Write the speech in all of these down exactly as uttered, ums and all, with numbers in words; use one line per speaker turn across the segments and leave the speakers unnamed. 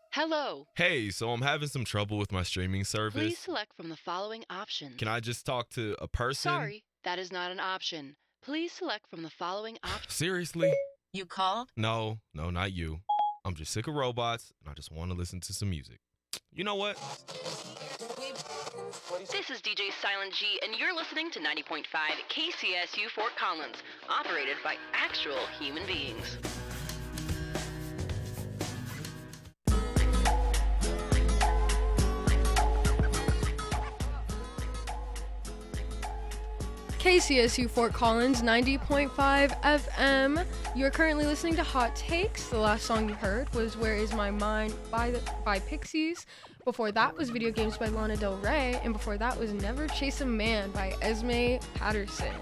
Hello.
Hey, so I'm having some trouble with my streaming service.
Please select from the following options.
Can I just talk to a person?
Sorry, that is not an option. Please select from the following options.
Seriously?
You called?
No, no, not you. I'm just sick of robots, and I just want to listen to some music. You know what?
This is D J Silent G, and you're listening to ninety point five K C S U Fort Collins, operated by actual human beings.
K C S U Fort Collins ninety point five F M. You are currently listening to Hot Takes. The last song you heard was Where Is My Mind by the, by Pixies. Before that was Video Games by Lana Del Rey. And before that was Never Chase a Man by Esme Patterson.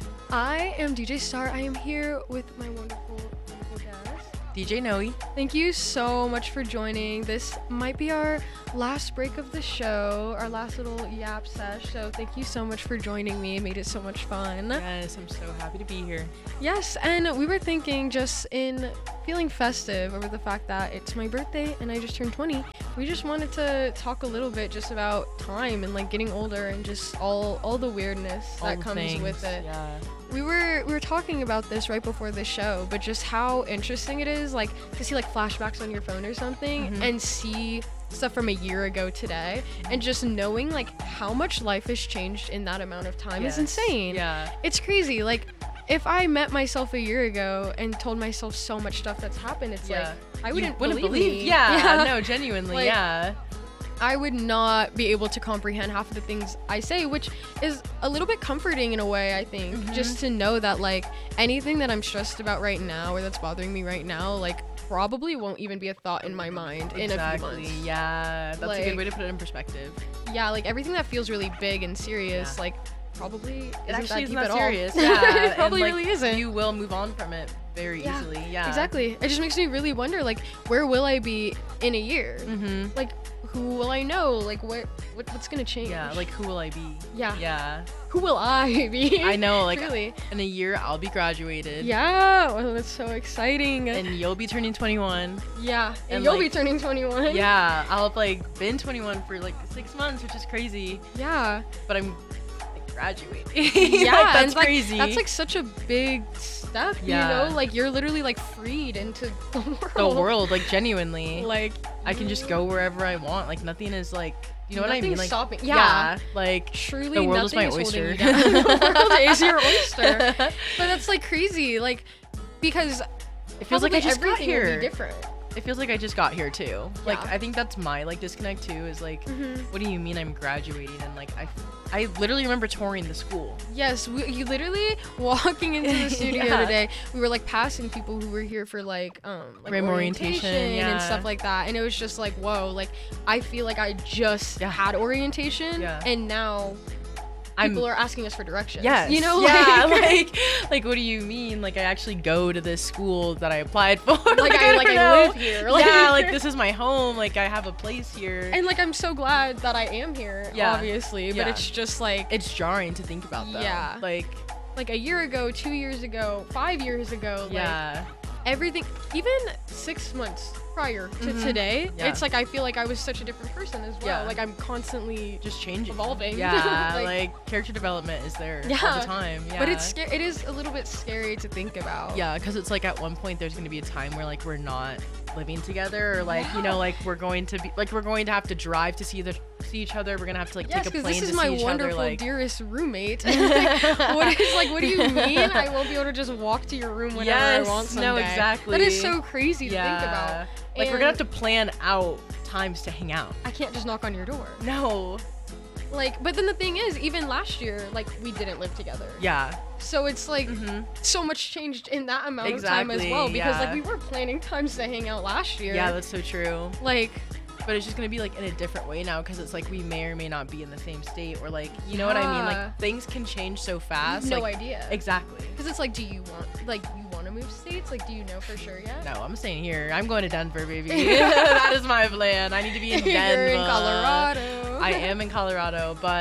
I am D J Star. I am here with my wonderful, wonderful guest,
D J Noe.
Thank you so much for joining. This might be our last break of the show, our last little yap sesh. So thank you so much for joining me. It made it so much fun.
Yes, I'm so happy to be here.
Yes, and we were thinking, just in feeling festive over the fact that it's my birthday and I just turned twenty, we just wanted to talk a little bit just about time and like getting older and just all all the weirdness
All
that
the
comes
things,
with it.
Yeah.
We were we were talking about this right before the show, but just how interesting it is, like, to see like flashbacks on your phone or something
Mhm.
and see stuff from a year ago today, and just knowing like how much life has changed in that amount of time
Yes.
is insane.
Yeah.
It's crazy. Like, if I met myself a year ago and told myself so much stuff that's happened, it's
Yeah.
like I
You
wouldn't,
wouldn't
believe,
believe.
me.
Yeah. No, genuinely.
Like,
yeah.
I would not be able to comprehend half of the things I say, which is a little bit comforting in a way, I think,
Mhm.
just to know that like anything that I'm stressed about right now or that's bothering me right now, like probably won't even be a thought in my mind in a few
Exactly.
months.
Yeah. That's a
Like-
good way to put it in perspective.
Yeah, like everything that feels really big and serious,
Yeah.
like probably
It
isn't
actually
that
is
deep
not
at all.
serious. Yeah.
It probably
and, like,
really isn't.
You will move on from it very
Yeah,
easily. Yeah.
Exactly. It just makes me really wonder, like, where will I be in a year?
Mm-hmm.
Like, who will I know? Like, what, what what's gonna change?
Yeah. Like, who will I be?
yeah.
Yeah.
Who will I be?
I know. Like,
really.
in a year, I'll be graduated.
Yeah. Well, that's so exciting.
And you'll be turning twenty-one.
yeah. And,
and,
you'll
like,
be turning twenty-one.
Yeah. I'll have like been twenty-one for like six months, which is crazy.
Yeah.
But I'm like graduating.
Yeah.
Like, that's
and, like,
crazy.
That's like such a big step.
Yeah.
You know, like you're literally like freed into the world.
the world, like genuinely.
Like
I can just go wherever I want. Like nothing is like, you know what I mean?
nothing's
Like
stopping. Yeah.
like
Truly,
the world is
nothing
my
holding
oyster.
you down. The world is your oyster. But that's like crazy, like, because
It feels like I
probably
just got
everything will be
here.
different.
It feels like I just got here too. Like
Yeah.
I think that's my like disconnect too. Is like,
Mhm.
what do you mean I'm graduating? And like I, I literally remember touring the school.
Yes, we, you literally walking into the studio
Yeah.
today. We were like passing people who were here for like um like
Rim
orientation,
orientation,
and
yeah.
stuff like that, and it was just like, whoa, like I feel like I just
Yeah.
had orientation,
Yeah.
and now
I'm
people are asking us for directions.
Yes.
You know,
yeah,
like,
like, like, what do you mean? Like, I actually go to this school that I applied for.
like, I like
don't
I
know.
live here. Like,
yeah, like this is my home. Like, I have a place here.
and like I'm so glad that I am here.
Yeah.
Obviously, but
Yeah.
it's just like
it's jarring to think about though.
Yeah.
Like,
like a year ago, two years ago, five years ago. Like,
yeah.
everything, even six months prior to
Mhm.
today,
Yeah.
it's like I feel like I was such a different person as well.
Yeah.
Like I'm constantly
Just changing.
evolving.
Yeah.
Like-
like, character development is there all
Yeah.
the time. Yeah.
But it's sca- it is a little bit scary to think about.
Yeah, because it's like at one point there's going to be a time where like we're not living together, or like you know like we're going to be like we're going to have to drive to see the see each other. We're gonna have to like
Yes,
take a
because
plane
this is
to
my
see each
wonderful,
other. Like,
dearest roommate. What is like? What do you mean I won't be able to just walk to your room whenever
Yes,
I want someday?
no, exactly.
That is so crazy to
yeah.
think about.
Like we're gonna have
And
to plan out times to hang out.
I can't just knock on your door.
No.
Like, but then the thing is, even last year, like we didn't live together.
Yeah.
So it's like
hmm
so much changed in that amount of time as
Exactly,
well, because like
yeah.
we were planning times to hang out last year.
Yeah, that's so true.
like
But it's just gonna be like in a different way now, because it's like we may or may not be in the same state, or like you know what I mean.
Yeah.
Like things can change so
I
fast.
have no
like,
idea.
Exactly.
Because it's like, do you want like you want to move states? Like, do you know for sure yet?
No, I'm staying here. I'm going to Denver, baby. That is my plan. I need to be in Denver.
You're in Colorado.
I am in Colorado, but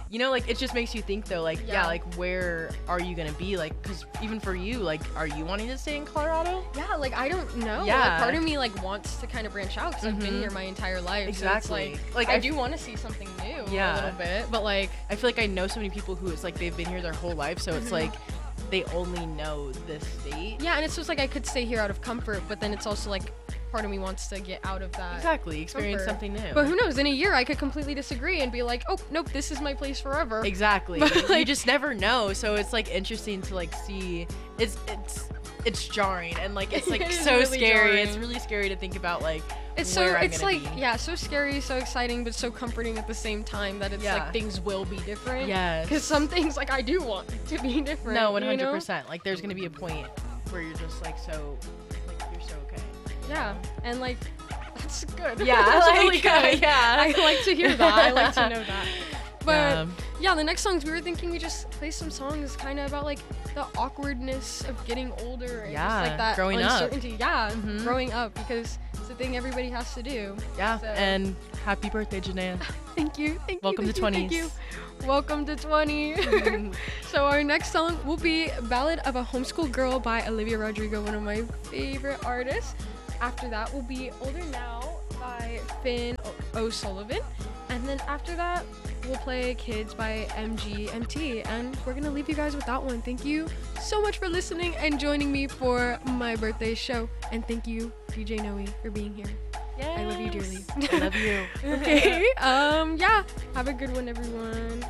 you know, like it just makes you think though, like yeah,
Yeah.
like where are you gonna be? Like, cause even for you, like, are you wanting to stay in Colorado?
Yeah, like I don't know.
Yeah.
Like, part of me like wants to kind of branch out because I've been
Mhm.
here my entire life.
Exactly.
So it's like,
Like,
I,
I
do want to see something new
Yeah.
a little bit, but like
I feel like I know so many people who it's like they've been here their whole life, so it's
Mhm.
like they only know this state.
yeah, and it's just like I could stay here out of comfort, but then it's also like part of me wants to get out of that.
Exactly, experience
comfort.
something new.
But who knows? In a year, I could completely disagree and be like, "Oh, nope, this is my place forever."
Exactly.
But,
you
like-
just never know, so it's like interesting to like see. It's it's it's jarring and like it's like
It is
so
really
scary. It's
jarring.
really scary to think about like
It's
where
so
I'm
it's
gonna
like
be.
yeah, so scary, so exciting, but so comforting at the same time that it's
Yeah.
like things will be different.
Yes.
Because some things like I do want to be different.
No,
you
one hundred
know?
percent. Like there's gonna be a point where you're just like so like you're so okay. you
Yeah,
know?
and like that's good.
Yeah,
that's
like,
really good.
yeah.
I like to hear that. I like to know that. But
Yeah.
yeah, the next songs we were thinking we just play some songs kind of about like the awkwardness of getting older and
Yeah,
just like that
growing up.
uncertainty. Yeah,
Mhm.
growing up because it's the thing everybody has to do.
Yeah.
So-
And happy birthday, Janaea.
Thank you. Thank
Welcome
you.
to
thank you, thank
twenties.
you. Welcome to twenty. So our next song will be Ballad of a Homeschool Girl by Olivia Rodrigo, one of my favorite artists. After that will be Older Now by Finn O- O'Sullivan. And then after that, we'll play Kids by M G M T. And we're going to leave you guys with that one. Thank you so much for listening and joining me for my birthday show. And thank you, D J Noe, for being here. I love you dearly.
I love you.
Okay. Um, yeah. Have a good one, everyone.